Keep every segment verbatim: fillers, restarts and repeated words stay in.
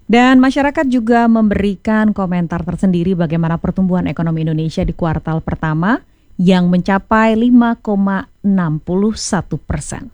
Dan masyarakat juga memberikan komentar tersendiri bagaimana pertumbuhan ekonomi Indonesia di kuartal pertama yang mencapai lima koma enam satu persen.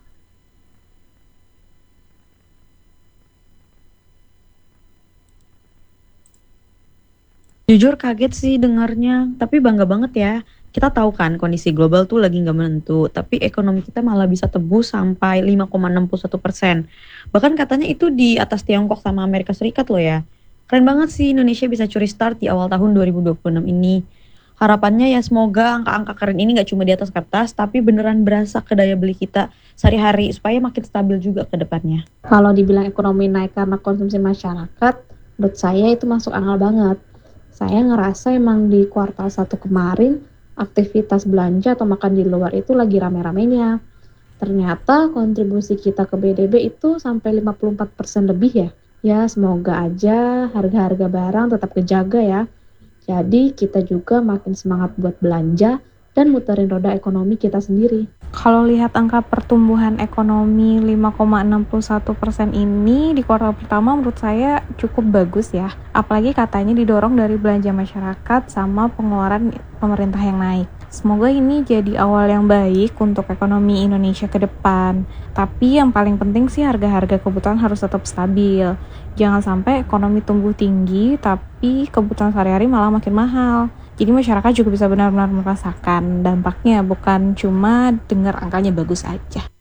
Jujur kaget sih dengarnya, tapi bangga banget ya. Kita tahu kan kondisi global tuh lagi nggak menentu, tapi ekonomi kita malah bisa tebus sampai lima koma enam satu persen. Bahkan katanya itu di atas Tiongkok sama Amerika Serikat loh ya. Keren banget sih Indonesia bisa curi start di awal tahun dua ribu dua puluh enam ini. Harapannya ya semoga angka-angka keren ini nggak cuma di atas kertas, tapi beneran berasa ke daya beli kita sehari-hari supaya makin stabil juga ke depannya. Kalau dibilang ekonomi naik karena konsumsi masyarakat, menurut saya itu masuk akal banget. Saya ngerasa emang di kuartal satu kemarin, aktivitas belanja atau makan di luar itu lagi rame-ramenya. Ternyata kontribusi kita ke B D B itu sampai lima puluh empat persen lebih ya. Ya semoga aja harga-harga barang tetap kejaga ya. Jadi kita juga makin semangat buat belanja dan muterin roda ekonomi kita sendiri. Kalau lihat angka pertumbuhan ekonomi lima koma enam satu persen ini di kuartal pertama menurut saya cukup bagus ya. Apalagi katanya didorong dari belanja masyarakat sama pengeluaran pemerintah yang naik. Semoga ini jadi awal yang baik untuk ekonomi Indonesia ke depan. Tapi yang paling penting sih harga-harga kebutuhan harus tetap stabil. Jangan sampai ekonomi tumbuh tinggi tapi kebutuhan sehari-hari malah makin mahal. Jadi masyarakat juga bisa benar-benar merasakan dampaknya, bukan cuma dengar angkanya bagus aja.